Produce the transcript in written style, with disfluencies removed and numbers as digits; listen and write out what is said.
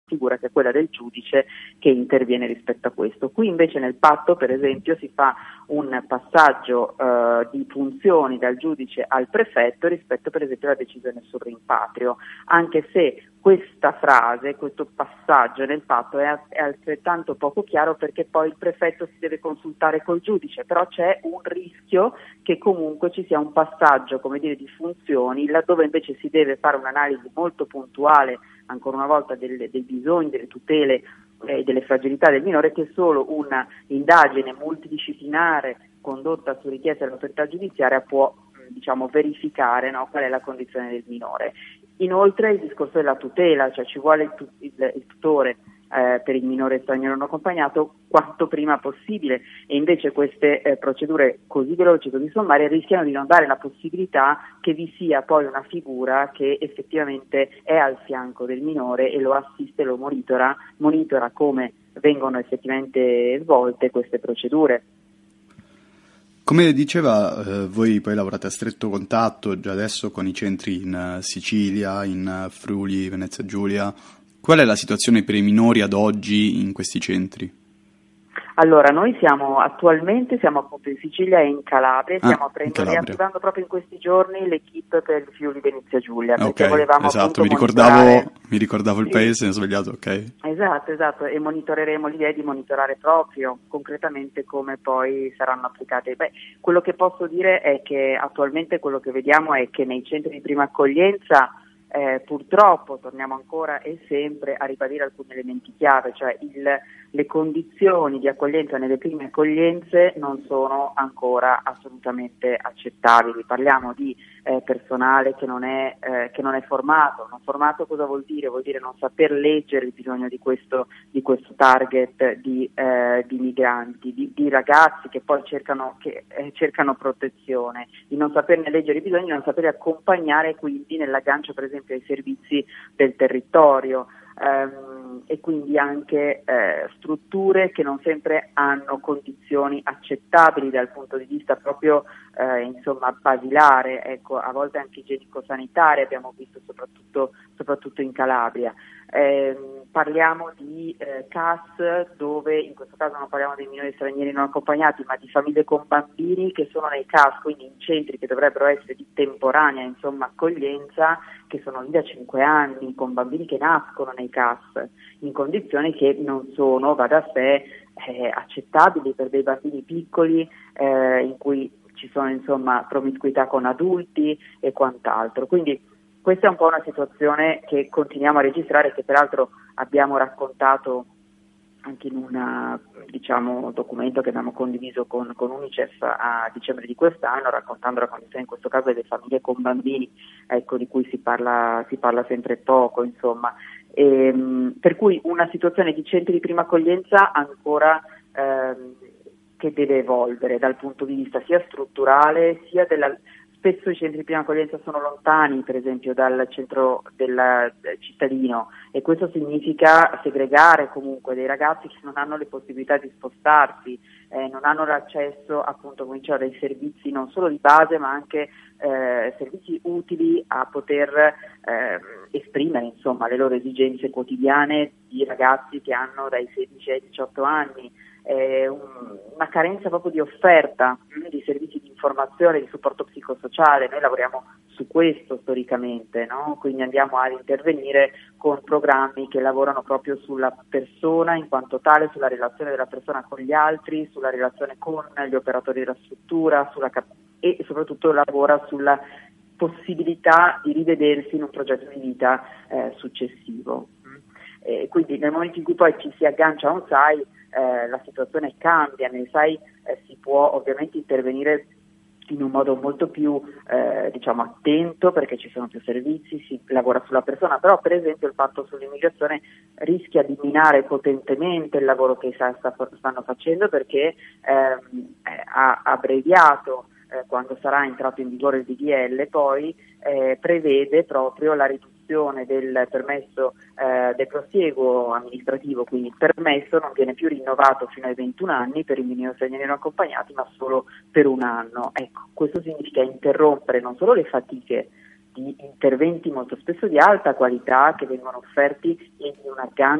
figura che è quella del giudice che interviene rispetto a questo. Qui invece nel patto, per esempio, si fa un passaggio di funzioni dal giudice al prefetto rispetto per esempio alla decisione sul rimpatrio, anche se questa frase, questo passaggio nel patto è altrettanto poco chiaro, perché poi il prefetto si deve consultare col giudice, però c'è un rischio che comunque ci sia un passaggio, come dire, di funzioni, laddove invece si deve fare un'analisi molto puntuale, ancora una volta, dei bisogni, delle tutele e delle fragilità del minore, che solo una indagine multidisciplinare condotta su richiesta dell'autorità giudiziaria può verificare, no, qual è la condizione del minore. Inoltre il discorso della tutela, cioè ci vuole il tutore per il minore straniero non accompagnato quanto prima possibile, e invece queste procedure così veloci, così sommarie, rischiano di non dare la possibilità che vi sia poi una figura che effettivamente è al fianco del minore e lo assiste, lo monitora come vengono effettivamente svolte queste procedure. Come diceva, voi poi lavorate a stretto contatto già adesso con i centri in Sicilia, in Friuli, Venezia Giulia. Qual è la situazione per i minori ad oggi in questi centri? Allora, noi attualmente siamo appunto in Sicilia e in Calabria, stiamo riattivando proprio in questi giorni l'equipe per il Friuli Venezia Giulia, perché volevamo esatto, appunto mi ricordavo il paese, mi ho sbagliato, ok. Esatto, e monitoreremo l'idea di monitorare proprio concretamente come poi saranno applicate. Quello che posso dire è che attualmente quello che vediamo è che nei centri di prima accoglienza purtroppo torniamo ancora e sempre a ribadire alcuni elementi chiave, cioè le condizioni di accoglienza nelle prime accoglienze non sono ancora assolutamente accettabili. Parliamo di personale che non è formato. Non formato cosa vuol dire? Vuol dire non saper leggere il bisogno di questo target di migranti, di ragazzi che poi cercano protezione, di non saperne leggere i bisogni, di non saper accompagnare quindi nell'aggancio per esempio ai servizi del territorio. E quindi anche strutture che non sempre hanno condizioni accettabili dal punto di vista proprio basilare, ecco, a volte anche igienico-sanitarie abbiamo visto soprattutto in Calabria. Parliamo di CAS, dove in questo caso non parliamo dei minori stranieri non accompagnati, ma di famiglie con bambini che sono nei CAS, quindi in centri che dovrebbero essere di temporanea accoglienza, che sono lì da 5 anni, con bambini che nascono nei CAS, in condizioni che non sono, va da sé, accettabili per dei bambini piccoli, in cui ci sono promiscuità con adulti e quant'altro. Quindi questa è un po' una situazione che continuiamo a registrare, che peraltro abbiamo raccontato anche in un documento che abbiamo condiviso con Unicef a dicembre di quest'anno, raccontando la condizione in questo caso delle famiglie con bambini, ecco, di cui si parla sempre poco, insomma. Per cui una situazione di centri di prima accoglienza ancora che deve evolvere dal punto di vista sia strutturale sia spesso i centri di prima accoglienza sono lontani, per esempio, dal centro del cittadino, e questo significa segregare comunque dei ragazzi che non hanno le possibilità di spostarsi, non hanno l'accesso appunto, come dicevo, dei servizi non solo di base ma anche servizi utili a poter esprimere le loro esigenze quotidiane di ragazzi che hanno dai 16 ai 18 anni. Una carenza proprio di offerta di servizi di informazione, di supporto psicosociale. Noi lavoriamo su questo storicamente, no? Quindi andiamo ad intervenire con programmi che lavorano proprio sulla persona in quanto tale, sulla relazione della persona con gli altri, sulla relazione con gli operatori della struttura, e soprattutto lavora sulla possibilità di rivedersi in un progetto di vita successivo. Quindi nel momento in cui poi ci si aggancia a un SAI, la situazione cambia. Nel SAI si può ovviamente intervenire in un modo molto più attento, perché ci sono più servizi, si lavora sulla persona, però per esempio il patto sull'immigrazione rischia di minare potentemente il lavoro che stanno facendo, perché ha abbreviato, quando sarà entrato in vigore il DDL, poi prevede proprio la riduzione del permesso del prosieguo amministrativo, quindi il permesso non viene più rinnovato fino ai 21 anni per i minori stranieri non accompagnati, ma solo per un anno. Ecco, questo significa interrompere non solo le fatiche di interventi molto spesso di alta qualità che vengono offerti in un aggancio